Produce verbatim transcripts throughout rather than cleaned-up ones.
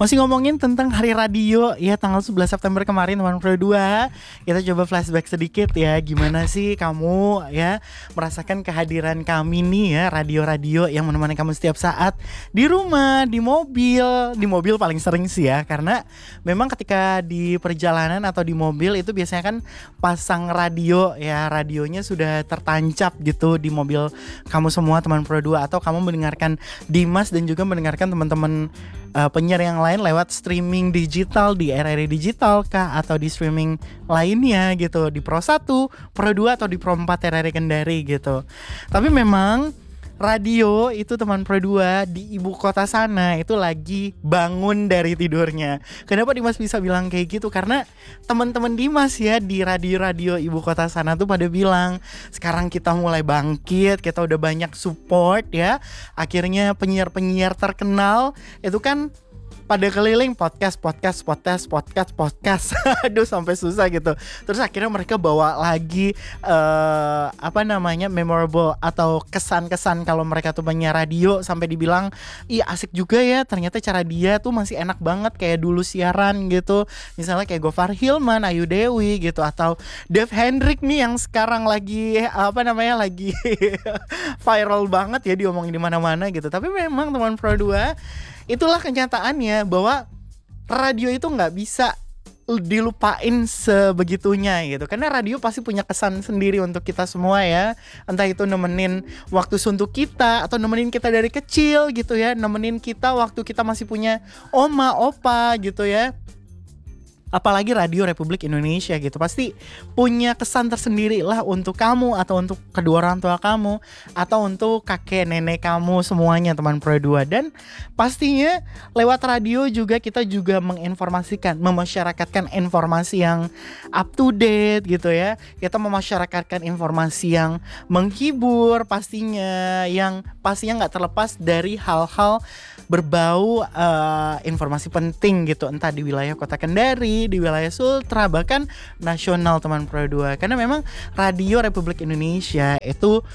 Masih ngomongin tentang Hari Radio ya, tanggal sebelas September kemarin teman Pro dua. Kita coba flashback sedikit ya, gimana sih kamu ya merasakan kehadiran kami nih ya, radio-radio yang menemani kamu setiap saat di rumah, di mobil. Di mobil paling sering sih ya, karena memang ketika di perjalanan atau di mobil itu biasanya kan pasang radio ya, radionya sudah tertancap gitu di mobil kamu semua teman Pro dua, atau kamu mendengarkan Dimas dan juga mendengarkan teman-teman uh, penyiar yang lain lewat streaming digital di R R I Digital kah, atau di streaming lainnya gitu, di Pro satu, Pro dua, atau di Pro empat R R I Kendari gitu. Tapi memang radio itu teman Pro dua di ibu kota sana itu lagi bangun dari tidurnya. Kenapa Dimas bisa bilang kayak gitu? Karena teman-teman Dimas ya di radio-radio ibu kota sana tuh pada bilang, sekarang kita mulai bangkit, kita udah banyak support ya. Akhirnya penyiar-penyiar terkenal itu kan pada keliling podcast, podcast, podcast, podcast, podcast. Aduh sampai susah gitu. Terus akhirnya mereka bawa lagi uh, apa namanya memorable atau kesan-kesan kalau mereka tuh penyiar radio, sampai dibilang, ih asik juga ya, ternyata cara dia tuh masih enak banget kayak dulu siaran gitu. Misalnya kayak Gofar Hilman, Ayu Dewi gitu, atau Dev Hendrik nih yang sekarang lagi apa namanya lagi viral banget ya, diomongin di mana-mana gitu. Tapi memang teman Pro dua, itulah kenyataannya bahwa radio itu nggak bisa dilupain sebegitunya gitu, karena radio pasti punya kesan sendiri untuk kita semua ya, entah itu nemenin waktu suntuk kita atau nemenin kita dari kecil gitu ya, nemenin kita waktu kita masih punya oma, opa gitu ya. Apalagi Radio Republik Indonesia gitu, pasti punya kesan tersendiri lah untuk kamu, atau untuk kedua orang tua kamu, atau untuk kakek nenek kamu semuanya teman Pro dua. Dan pastinya lewat radio juga kita juga menginformasikan, memasyarakatkan informasi yang up to date gitu ya. Kita memasyarakatkan informasi yang menghibur pastinya, yang pastinya gak terlepas dari hal-hal berbau uh, informasi penting gitu, entah di wilayah Kota Kendari, di wilayah Sultra, bahkan nasional teman Pro dua. Karena memang Radio Republik Indonesia itu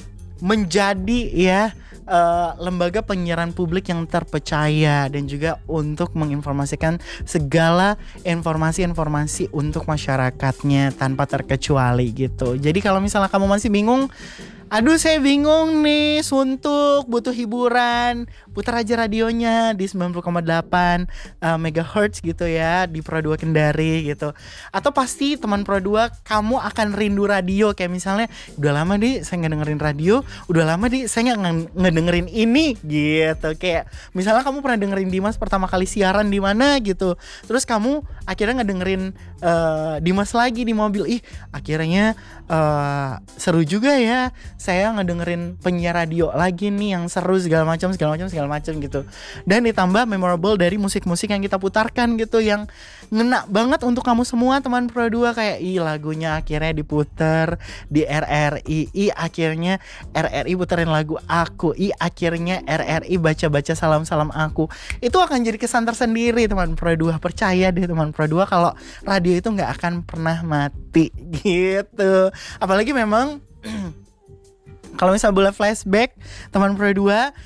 menjadi ya uh, lembaga penyiaran publik yang terpercaya, dan juga untuk menginformasikan segala informasi-informasi untuk masyarakatnya tanpa terkecuali gitu. Jadi kalau misalnya kamu masih bingung, aduh saya bingung nih, suntuk, butuh hiburan, putar aja radionya di sembilan puluh koma delapan uh, megahertz gitu ya, di Pro dua Kendari gitu. Atau pasti teman Pro dua kamu akan rindu radio, kayak misalnya udah lama nih saya gak dengerin radio, udah lama nih saya gak ngedengerin ini gitu. Kayak misalnya kamu pernah dengerin Dimas pertama kali siaran di mana gitu, terus kamu akhirnya ngedengerin uh, Dimas lagi di mobil, ih akhirnya uh, seru juga ya, saya ngedengerin penyiar radio lagi nih yang seru segala macam segala macam segala macam gitu. Dan ditambah memorable dari musik-musik yang kita putarkan gitu, yang ngena banget untuk kamu semua teman Pro dua. Kayak ih lagunya akhirnya diputer di R R I, ih akhirnya R R I puterin lagu aku, ih akhirnya R R I baca-baca salam-salam aku. Itu akan jadi kesan tersendiri teman Pro dua. Percaya deh teman Pro dua, kalau radio itu gak akan pernah mati gitu. Apalagi memang kalau misalnya boleh flashback teman Pro dua,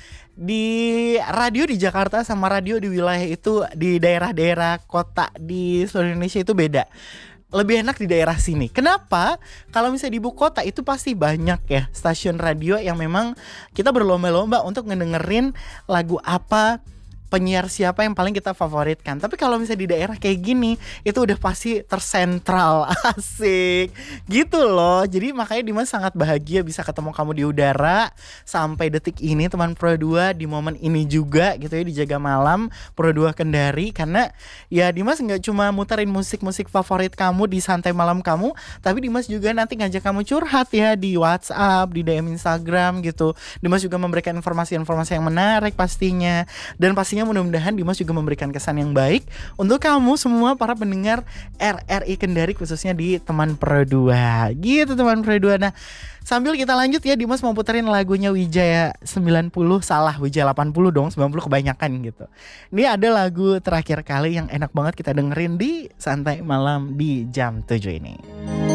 di radio di Jakarta sama radio di wilayah itu, di daerah-daerah kota di seluruh Indonesia itu beda. Lebih enak di daerah sini. Kenapa? Kalau misalnya di ibu kota itu pasti banyak ya stasiun radio yang memang kita berlomba-lomba untuk ngedengerin lagu apa, penyiar siapa yang paling kita favoritkan. Tapi kalau misalnya di daerah kayak gini, itu udah pasti tersentral. Asik gitu loh. Jadi makanya Dimas sangat bahagia bisa ketemu kamu di udara sampai detik ini teman Pro dua, di momen ini juga gitu ya, di Jaga Malam Pro dua Kendari. Karena ya Dimas gak cuma muterin musik-musik favorit kamu di santai malam kamu, tapi Dimas juga nanti ngajak kamu curhat ya di WhatsApp, di D M Instagram gitu. Dimas juga memberikan informasi-informasi yang menarik pastinya. Dan pastinya mudah-mudahan Dimas juga memberikan kesan yang baik untuk kamu semua para pendengar R R I Kendari, khususnya di teman Pro dua. Gitu teman Pro dua. Nah, sambil kita lanjut ya, Dimas mau puterin lagunya Wijaya sembilan puluh, salah Wijaya delapan puluh dong, sembilan puluh kebanyakan gitu. Ini ada lagu terakhir kali yang enak banget kita dengerin di santai malam di jam tujuh ini.